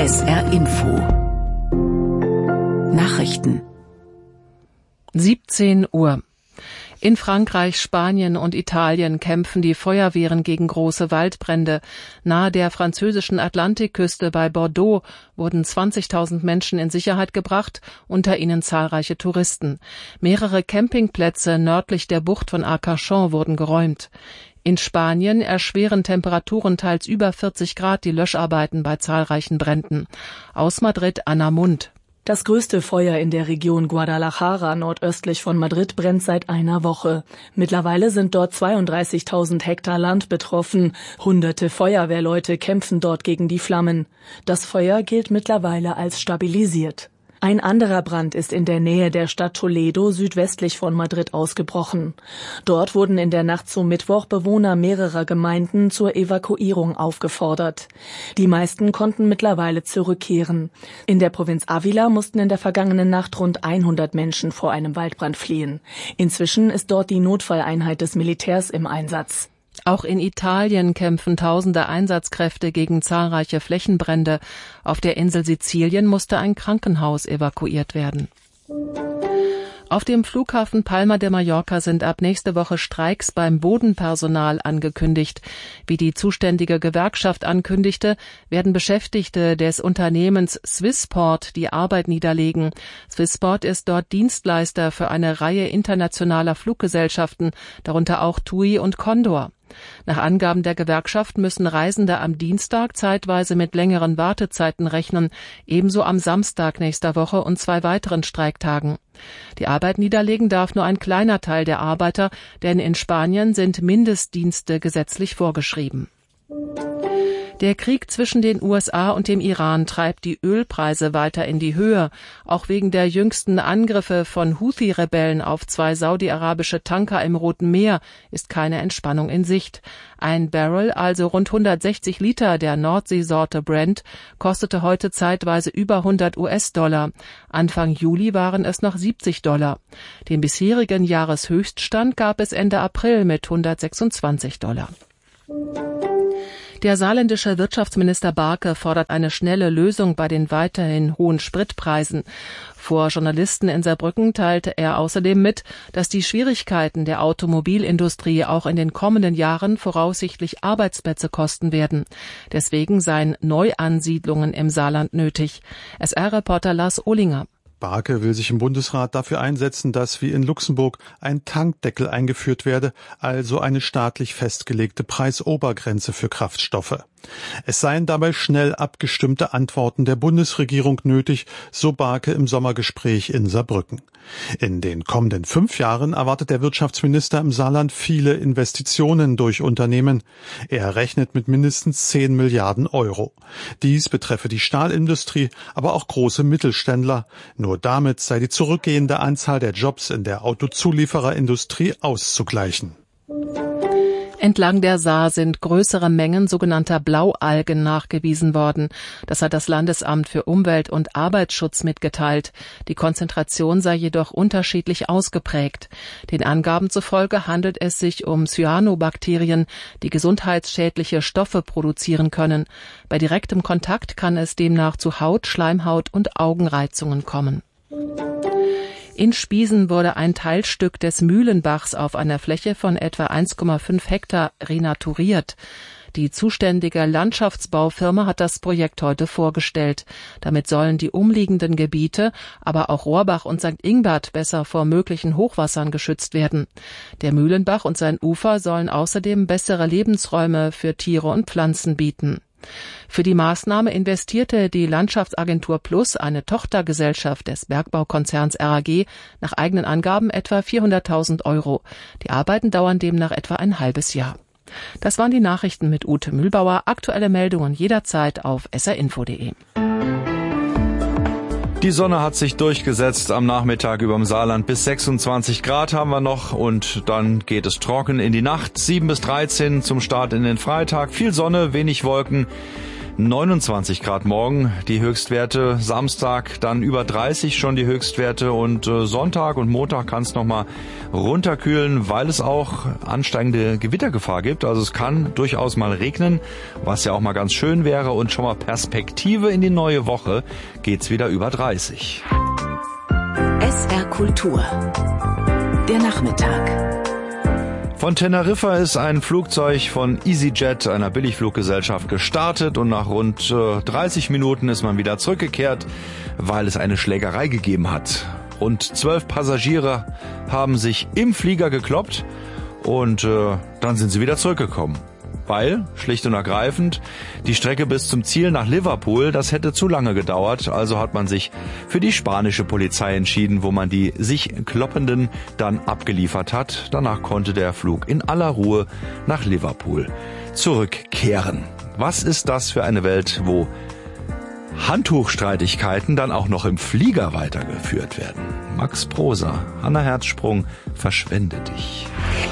SR Info Nachrichten 17 Uhr. In Frankreich, Spanien und Italien kämpfen die Feuerwehren gegen große Waldbrände. Nahe der französischen Atlantikküste bei Bordeaux wurden 20.000 Menschen in Sicherheit gebracht, unter ihnen zahlreiche Touristen. Mehrere Campingplätze nördlich der Bucht von Arcachon wurden geräumt. In Spanien erschweren Temperaturen teils über 40 Grad die Löscharbeiten bei zahlreichen Bränden. Aus Madrid Anna Mund. Das größte Feuer in der Region Guadalajara nordöstlich von Madrid brennt seit einer Woche. Mittlerweile sind dort 32.000 Hektar Land betroffen. Hunderte Feuerwehrleute kämpfen dort gegen die Flammen. Das Feuer gilt mittlerweile als stabilisiert. Ein anderer Brand ist in der Nähe der Stadt Toledo südwestlich von Madrid ausgebrochen. Dort wurden in der Nacht zum Mittwoch Bewohner mehrerer Gemeinden zur Evakuierung aufgefordert. Die meisten konnten mittlerweile zurückkehren. In der Provinz Ávila mussten in der vergangenen Nacht rund 100 Menschen vor einem Waldbrand fliehen. Inzwischen ist dort die Notfalleinheit des Militärs im Einsatz. Auch in Italien kämpfen tausende Einsatzkräfte gegen zahlreiche Flächenbrände. Auf der Insel Sizilien musste ein Krankenhaus evakuiert werden. Auf dem Flughafen Palma de Mallorca sind ab nächste Woche Streiks beim Bodenpersonal angekündigt. Wie die zuständige Gewerkschaft ankündigte, werden Beschäftigte des Unternehmens Swissport die Arbeit niederlegen. Swissport ist dort Dienstleister für eine Reihe internationaler Fluggesellschaften, darunter auch TUI und Condor. Nach Angaben der Gewerkschaft müssen Reisende am Dienstag zeitweise mit längeren Wartezeiten rechnen, ebenso am Samstag nächster Woche und 2 weiteren Streiktagen. Die Arbeit niederlegen darf nur ein kleiner Teil der Arbeiter, denn in Spanien sind Mindestdienste gesetzlich vorgeschrieben. Der Krieg zwischen den USA und dem Iran treibt die Ölpreise weiter in die Höhe. Auch wegen der jüngsten Angriffe von Houthi-Rebellen auf 2 saudi-arabische Tanker im Roten Meer ist keine Entspannung in Sicht. Ein Barrel, also rund 160 Liter der Nordseesorte Brent, kostete heute zeitweise über 100 US-Dollar. Anfang Juli waren es noch 70 Dollar. Den bisherigen Jahreshöchststand gab es Ende April mit 126 Dollar. Der saarländische Wirtschaftsminister Barke fordert eine schnelle Lösung bei den weiterhin hohen Spritpreisen. Vor Journalisten in Saarbrücken teilte er außerdem mit, dass die Schwierigkeiten der Automobilindustrie auch in den kommenden Jahren voraussichtlich Arbeitsplätze kosten werden. Deswegen seien Neuansiedlungen im Saarland nötig. SR-Reporter Lars Ohlinger. Barke will sich im Bundesrat dafür einsetzen, dass wie in Luxemburg ein Tankdeckel eingeführt werde, also eine staatlich festgelegte Preisobergrenze für Kraftstoffe. Es seien dabei schnell abgestimmte Antworten der Bundesregierung nötig, so Barke im Sommergespräch in Saarbrücken. In den kommenden 5 Jahren erwartet der Wirtschaftsminister im Saarland viele Investitionen durch Unternehmen. Er rechnet mit mindestens 10 Milliarden Euro. Dies betreffe die Stahlindustrie, aber auch große Mittelständler. Nur damit sei die zurückgehende Anzahl der Jobs in der Autozuliefererindustrie auszugleichen. Entlang der Saar sind größere Mengen sogenannter Blaualgen nachgewiesen worden. Das hat das Landesamt für Umwelt- und Arbeitsschutz mitgeteilt. Die Konzentration sei jedoch unterschiedlich ausgeprägt. Den Angaben zufolge handelt es sich um Cyanobakterien, die gesundheitsschädliche Stoffe produzieren können. Bei direktem Kontakt kann es demnach zu Haut-, Schleimhaut- und Augenreizungen kommen. In Spiesen wurde ein Teilstück des Mühlenbachs auf einer Fläche von etwa 1,5 Hektar renaturiert. Die zuständige Landschaftsbaufirma hat das Projekt heute vorgestellt. Damit sollen die umliegenden Gebiete, aber auch Rohrbach und St. Ingbert besser vor möglichen Hochwassern geschützt werden. Der Mühlenbach und sein Ufer sollen außerdem bessere Lebensräume für Tiere und Pflanzen bieten. Für die Maßnahme investierte die Landschaftsagentur Plus, eine Tochtergesellschaft des Bergbaukonzerns RAG, nach eigenen Angaben etwa 400.000 Euro. Die Arbeiten dauern demnach etwa ein halbes Jahr. Das waren die Nachrichten mit Ute Mühlbauer. Aktuelle Meldungen jederzeit auf srinfo.de. Die Sonne hat sich durchgesetzt am Nachmittag überm Saarland. Bis 26 Grad haben wir noch und dann geht es trocken in die Nacht. 7 bis 13 zum Start in den Freitag. Viel Sonne, wenig Wolken. 29 Grad morgen die Höchstwerte, Samstag dann über 30 schon die Höchstwerte und Sonntag und Montag kann es nochmal runterkühlen, weil es auch ansteigende Gewittergefahr gibt. Also es kann durchaus mal regnen, was ja auch mal ganz schön wäre und schon mal Perspektive in die neue Woche geht's wieder über 30. SR Kultur. Der Nachmittag. Von Teneriffa ist ein Flugzeug von EasyJet, einer Billigfluggesellschaft, gestartet und nach rund 30 Minuten ist man wieder zurückgekehrt, weil es eine Schlägerei gegeben hat. Rund 12 Passagiere haben sich im Flieger gekloppt und dann sind sie wieder zurückgekommen. Weil, schlicht und ergreifend, die Strecke bis zum Ziel nach Liverpool, das hätte zu lange gedauert, also hat man sich für die spanische Polizei entschieden, wo man die sich Kloppenden dann abgeliefert hat. Danach konnte der Flug in aller Ruhe nach Liverpool zurückkehren. Was ist das für eine Welt, wo Handtuchstreitigkeiten dann auch noch im Flieger weitergeführt werden? Max Prosa, Hannah Herzsprung, verschwende dich.